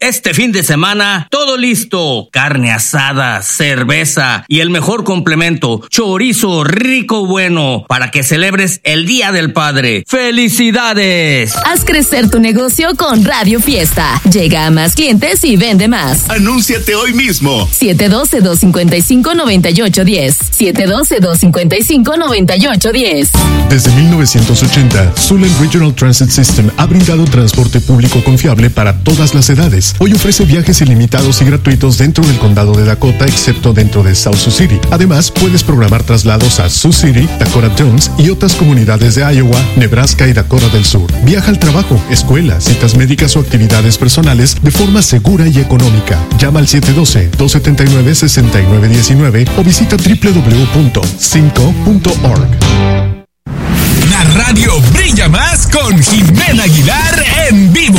Este fin de semana, todo listo. Carne asada, cerveza y el mejor complemento, chorizo rico bueno, para que celebres el Día del Padre. ¡Felicidades! Haz crecer tu negocio con Radio Fiesta. Llega a más clientes y vende más. Anúnciate hoy mismo. 712-255-9810. 712-255-9810. Desde 1980, Zulen Regional Transit System ha brindado transporte público confiable para todas las edades. Hoy ofrece viajes ilimitados y gratuitos dentro del condado de Dakota, excepto dentro de South Sioux City. Además, puedes programar traslados a Sioux City, Dakota Jones y otras comunidades de Iowa, Nebraska y Dakota del Sur. Viaja al trabajo, escuela, citas médicas o actividades personales de forma segura y económica. Llama al 712-279-6919 o visita www.cinco.org. La radio brilla más con Jimena Aguilar en vivo.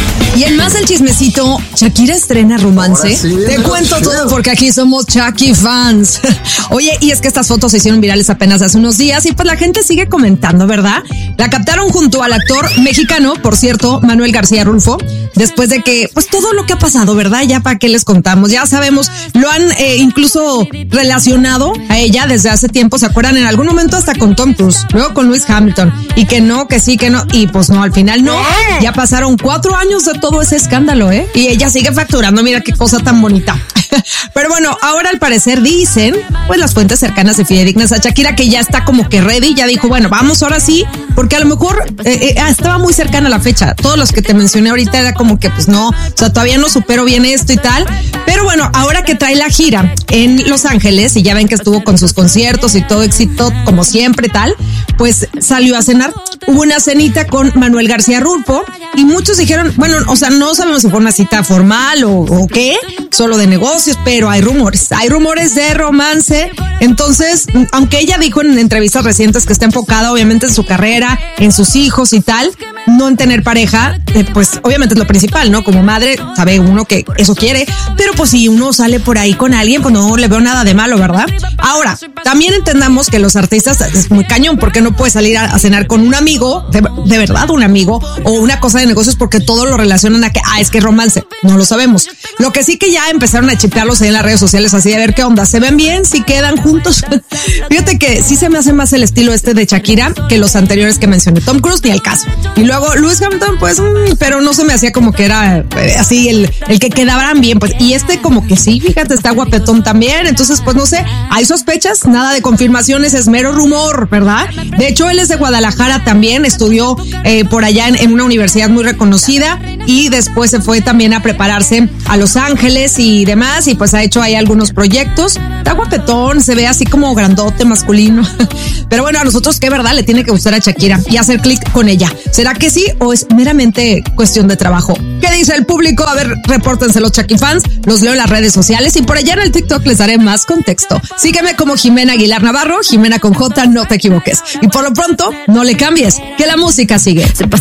Y en más el chismecito, Shakira estrena romance. Sí, Te cuento todo porque aquí somos Shaki fans. Oye, y es que estas fotos se hicieron virales apenas hace unos días y pues la gente sigue comentando, ¿verdad? La captaron junto al actor mexicano, por cierto, Manuel García Rulfo, después de que, pues todo lo que ha pasado, ¿verdad? Ya para qué les contamos, ya sabemos, lo han incluso relacionado a ella desde hace tiempo, ¿se acuerdan? En algún momento hasta con Tom Cruise, luego con Lewis Hamilton, y que no, que sí, que no, y pues no, al final no, ya pasaron 4 años de todo ese escándalo, y ella sigue facturando, mira qué cosa tan bonita. Pero bueno, ahora al parecer dicen, pues las fuentes cercanas y fidedignas a Shakira, que ya está como que ready, ya dijo, bueno, vamos ahora sí, porque a lo mejor estaba muy cercana la fecha. Todos los que te mencioné ahorita era como que pues no, o sea, todavía no supero bien esto y tal. Pero bueno, ahora que trae la gira en Los Ángeles y ya ven que estuvo con sus conciertos y todo éxito como siempre tal, pues salió a cenar. Hubo una cenita con Manuel García Rulfo y muchos dijeron, bueno, o sea, no sabemos si fue una cita formal o qué, solo de negocios, pero hay rumores de romance. Entonces, aunque ella dijo en entrevistas recientes que está enfocada obviamente en su carrera, en sus hijos y tal, no en tener pareja, pues obviamente es lo principal, ¿no? Como madre, sabe uno que eso quiere, pero pues si uno sale por ahí con alguien, pues no le veo nada de malo, ¿verdad? Ahora, también entendamos que los artistas es muy cañón, porque no puedes salir a cenar con un amigo, de verdad un amigo, o una cosa de negocios, porque todo lo relacionan a que, es que es romance. No lo sabemos. Lo que sí que ya empezaron a chipearlos ahí en las redes sociales, así de ver qué onda, ¿se ven bien? ¿Si quedan juntos? Fíjate que sí se me hace más el estilo este de Shakira que los anteriores que mencioné. Tom Cruise ni al caso. Y luego Lewis Hamilton, pues, pero no se me hacía como que era así el que quedaban bien, pues. Y este como que sí, fíjate, está guapetón también. Entonces, pues no sé, hay sospechas, nada de confirmaciones, es mero rumor, ¿verdad? De hecho, él es de Guadalajara también, estudió por allá en una universidad muy reconocida y después se fue también a prepararse a Los Ángeles y demás, y pues ha hecho ahí algunos proyectos. Está guapetón, se ve así como grandote, masculino. Pero bueno, a nosotros qué verdad le tiene que gustar a Shakira y hacer clic con ella. ¿Será que sí o es meramente cuestión de trabajo? ¿Qué dice el público? A ver, repórtense los Shaki fans, los leo en las redes sociales y por allá en el TikTok les daré más contexto. Sígueme como Jimena Aguilar Navarro, Jimena con J, no te equivoques. Y por lo pronto, no le cambies, que la música sigue. Se pasa